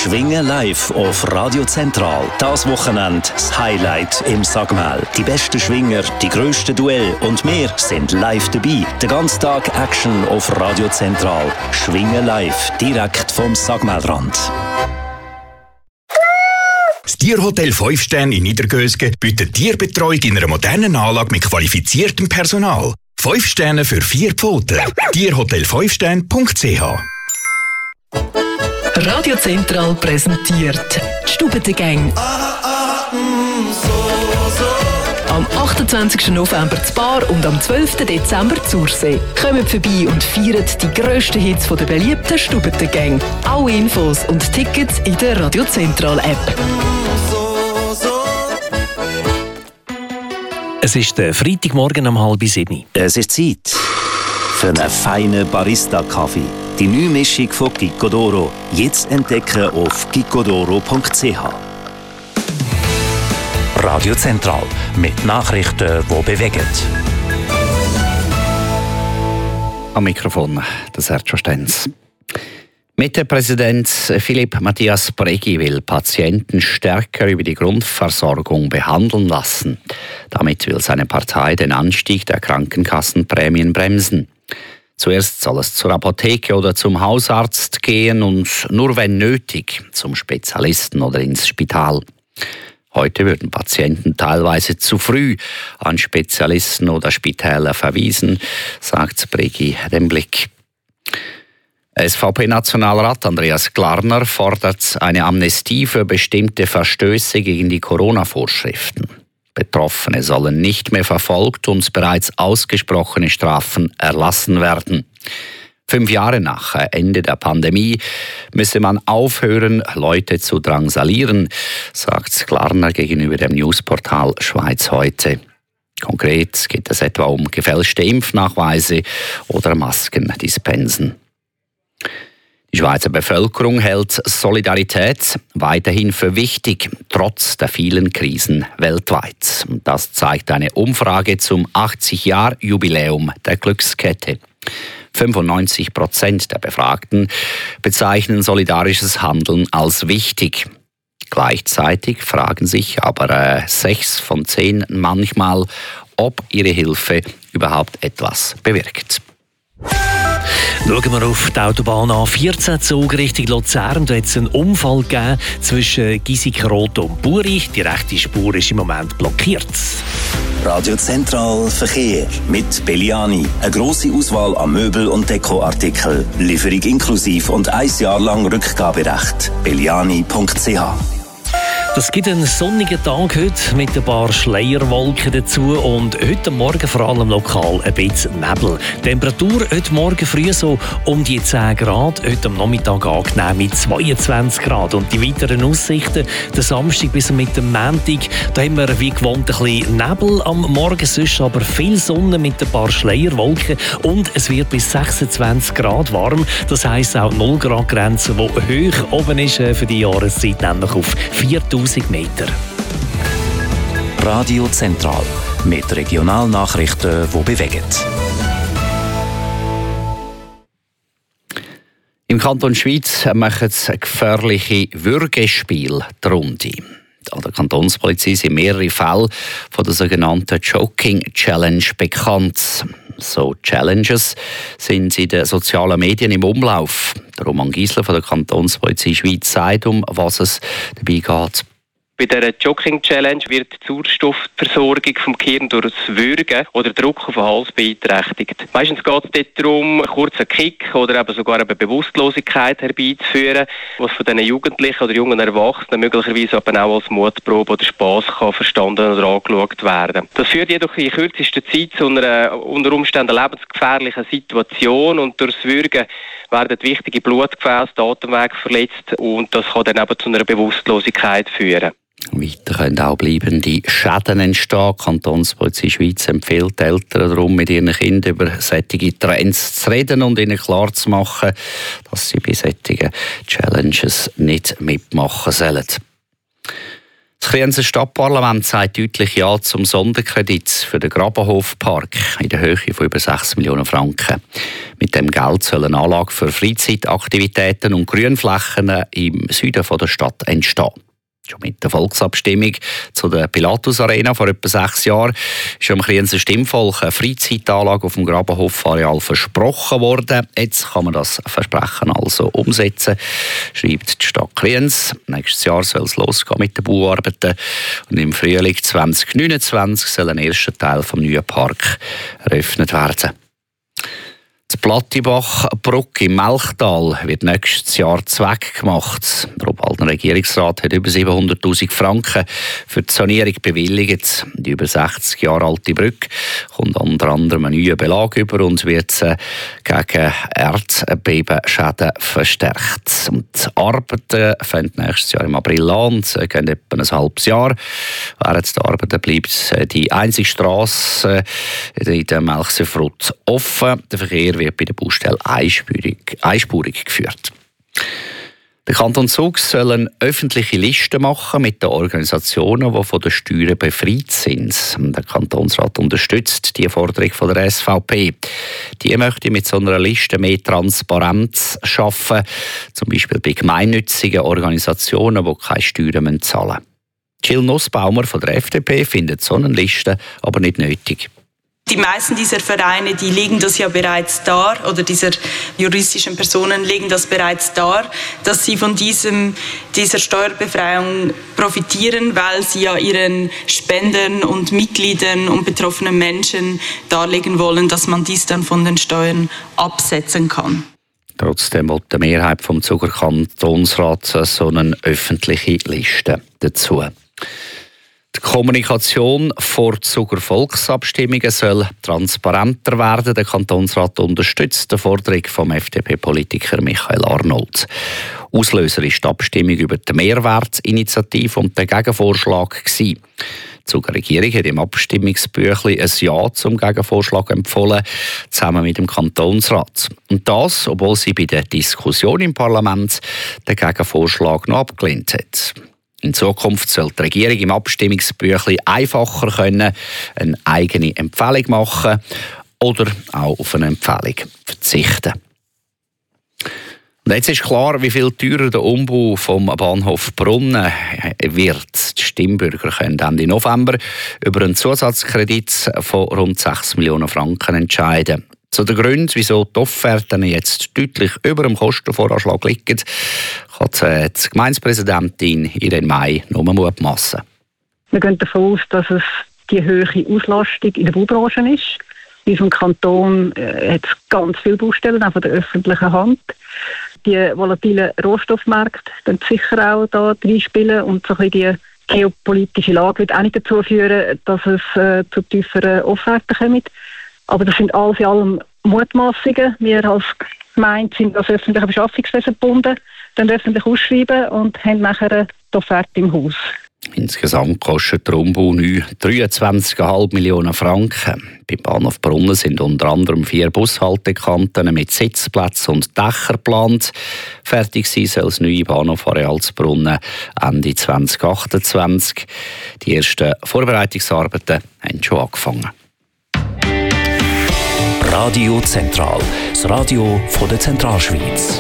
Schwingen live auf Radio Zentral. Das Wochenende das Highlight im Sagmel. Die besten Schwinger, die grössten Duelle und wir sind live dabei. Den ganzen Tag Action auf Radio Zentral. Schwingen live, direkt vom Sagmelrand. Das Tierhotel 5 Sterne in Niedergösgen bietet Tierbetreuung in einer modernen Anlage mit qualifiziertem Personal. 5 Sterne für 4 Pfoten. Tierhotel5stern.ch. Radio Zentral präsentiert die Stubbengang. Am 28. November zu Bar und am 12. Dezember zu Ursee. Kommt vorbei und feiert die grössten Hits der beliebten Stubbengang. Alle Infos und Tickets in der Radio Zentral App. Es ist der Freitagmorgen um 6:30. Es ist Zeit für einen feinen Barista-Kaffee. Die neue Mischung von Gicodoro. Jetzt entdecken auf gicodoro.ch. Radio Zentral mit Nachrichten, die bewegen. Am Mikrofon der Sergio Stenz. Mitte-Präsident Philipp Matthias Breghi will Patienten stärker über die Grundversorgung behandeln lassen. Damit will seine Partei den Anstieg der Krankenkassenprämien bremsen. Zuerst soll es zur Apotheke oder zum Hausarzt gehen und nur wenn nötig zum Spezialisten oder ins Spital. Heute würden Patienten teilweise zu früh an Spezialisten oder Spitäler verwiesen, sagt Breghi dem Blick. SVP-Nationalrat Andreas Glarner fordert eine Amnestie für bestimmte Verstöße gegen die Corona-Vorschriften. Betroffene sollen nicht mehr verfolgt und bereits ausgesprochene Strafen erlassen werden. 5 Jahre nach Ende der Pandemie müsse man aufhören, Leute zu drangsalieren, sagt Glarner gegenüber dem Newsportal Schweiz heute. Konkret geht es etwa um gefälschte Impfnachweise oder Maskendispensen. Die Schweizer Bevölkerung hält Solidarität weiterhin für wichtig, trotz der vielen Krisen weltweit. Das zeigt eine Umfrage zum 80-Jahr-Jubiläum der Glückskette. 95% der Befragten bezeichnen solidarisches Handeln als wichtig. Gleichzeitig fragen sich aber 6 von 10 manchmal, ob ihre Hilfe überhaupt etwas bewirkt. Schauen wir auf die Autobahn A14 Zug Richtung Luzern. Da hat es einen Unfall gegeben zwischen Giesikenrot und Buri. Die rechte Spur ist im Moment blockiert. Radio Zentral Verkehr mit Belliani. Eine grosse Auswahl an Möbel- und Dekoartikeln. Lieferung inklusiv und 1 Jahr lang Rückgaberecht. Belliani.ch. Es gibt einen sonnigen Tag heute mit ein paar Schleierwolken dazu und heute Morgen vor allem lokal ein bisschen Nebel. Die Temperatur heute Morgen früh so um die 10 Grad, heute am Nachmittag angenehm mit 22 Grad. Und die weiteren Aussichten, den Samstag bis mit dem Montag, da haben wir wie gewohnt ein bisschen Nebel am Morgen, sonst aber viel Sonne mit ein paar Schleierwolken und es wird bis 26 Grad warm. Das heisst auch 0 Grad Grenze, die hoch oben ist für die Jahreszeit, nämlich auf 4000 Meter. Radio Zentral mit Regionalnachrichten, die bewegen. Im Kanton Schweiz machen gefährliche Würgespiele die Runde. An der Kantonspolizei sind mehrere Fälle von der sogenannten Joking Challenge bekannt. So Challenges sind in den sozialen Medien im Umlauf. Der Roman Giesler von der Kantonspolizei Schweiz sagt, um was es dabei geht. Bei der Jogging Challenge wird die Sauerstoffversorgung vom Gehirn durch das Würgen oder Druck auf den Hals beeinträchtigt. Meistens geht es dort darum, einen kurzen Kick oder eben sogar eine Bewusstlosigkeit herbeizuführen, was von diesen Jugendlichen oder jungen Erwachsenen möglicherweise aber auch als Mutprobe oder Spass kann verstanden oder angeschaut werden. Das führt jedoch in kürzester Zeit zu einer unter Umständen lebensgefährlichen Situation und durch das Würgen werden wichtige Blutgefäße, die Atemwege verletzt und das kann dann eben zu einer Bewusstlosigkeit führen. Weiter können auch bleibende Schäden entstehen. Die Kantonspolizei Schweiz empfiehlt Eltern darum, mit ihren Kindern über solche Trends zu reden und ihnen klarzumachen, dass sie bei solchen Challenges nicht mitmachen sollen. Das Krienzer Stadtparlament sagt deutlich Ja zum Sonderkredit für den Grabenhofpark in der Höhe von über 6 Millionen Franken. Mit dem Geld soll eine Anlage für Freizeitaktivitäten und Grünflächen im Süden der Stadt entstehen. Schon mit der Volksabstimmung zu der Pilatus Arena vor etwa 6 Jahren ist am Krienzer Stimmvolk eine Freizeitanlage auf dem Grabenhofareal versprochen worden. Jetzt kann man das Versprechen also umsetzen, schreibt die Stadt Kriens. Nächstes Jahr soll es losgehen mit den Bauarbeiten und im Frühling 2029 soll ein erster Teil vom neuen Park eröffnet werden. Die Plattibach-Brücke im Melchtal wird nächstes Jahr zweckgemacht. Der Obwaldner Regierungsrat hat über 700'000 Franken für die Sanierung bewilligt. Die über 60 Jahre alte Brücke kommt unter anderem einen neuen Belag über und wird gegen Erdbebenschäden verstärkt. Und die Arbeiten fangen nächstes Jahr im April an und gehen etwa ein halbes Jahr. Während der Arbeiten bleibt die einzige Strasse in der Melchseefrut offen. Der Verkehr wird bei der Baustelle einspurig geführt. Der Kanton Zug soll eine öffentliche Liste machen mit den Organisationen, die von den Steuern befreit sind. Der Kantonsrat unterstützt die Forderung von der SVP. Die möchte mit so einer Liste mehr Transparenz schaffen, zum Beispiel bei gemeinnützigen Organisationen, die keine Steuern zahlen müssen. Jill Nussbaumer von der FDP findet so eine Liste aber nicht nötig. Die meisten dieser Vereine, die legen das ja bereits dar, oder dieser juristischen Personen legen das bereits dar, dass sie von dieser Steuerbefreiung profitieren, weil sie ja ihren Spendern und Mitgliedern und betroffenen Menschen darlegen wollen, dass man dies dann von den Steuern absetzen kann. Trotzdem will die Mehrheit vom Zuger Kantonsrats so eine öffentliche Liste dazu. Die Kommunikation vor Zuger Volksabstimmungen soll transparenter werden. Der Kantonsrat unterstützt die Forderung vom FDP-Politiker Michael Arnold. Auslöser ist die Abstimmung über die Mehrwertinitiative und der Gegenvorschlag gewesen. Die Zuger Regierung hat im Abstimmungsbüchlein ein Ja zum Gegenvorschlag empfohlen, zusammen mit dem Kantonsrat. Und das, obwohl sie bei der Diskussion im Parlament den Gegenvorschlag noch abgelehnt hat. In Zukunft soll die Regierung im Abstimmungsbüchlein einfacher eine eigene Empfehlung machen oder auch auf eine Empfehlung verzichten. Und jetzt ist klar, wie viel teurer der Umbau vom Bahnhof Brunnen wird. Die Stimmbürger können Ende November über einen Zusatzkredit von rund 6 Millionen Franken entscheiden. Zu den Gründen, wieso die Offerten jetzt deutlich über dem Kostenvoranschlag liegen, kann die Gemeindepräsidentin Irene May nur mutmassen. Wir gehen davon aus, dass es die hohe Auslastung in der Baubranche ist. In unserem Kanton hat es ganz viele Baustellen, auch von der öffentlichen Hand. Die volatilen Rohstoffmärkte können sicher auch da reinspielen und so ein bisschen die geopolitische Lage wird auch nicht dazu führen, dass es zu tieferen Offerten kommt. Aber das sind alles in allem Mutmaßungen. Wir als Gemeinde sind als öffentliche Beschaffungswesen gebunden, dann öffentlich ausschreiben und haben nachher die Offerte im Haus. Insgesamt kostet der Umbau 23,5 Millionen Franken. Beim Bahnhof Brunnen sind unter anderem 4 Bushaltekanten mit Sitzplätzen und Dächern geplant. Fertig sein soll das neue Bahnhofareal zu Brunnen Ende 2028. Die ersten Vorbereitungsarbeiten haben schon angefangen. Radio Zentral, das Radio von der Zentralschweiz.